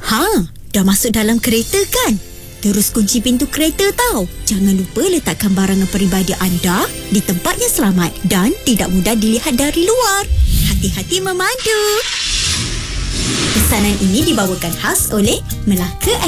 Dah masuk dalam kereta kan? Terus kunci pintu kereta tau. Jangan lupa letakkan barangan peribadi anda di tempat yang selamat dan tidak mudah dilihat dari luar. Hati-hati memandu. Pesanan ini dibawakan khas oleh Melaka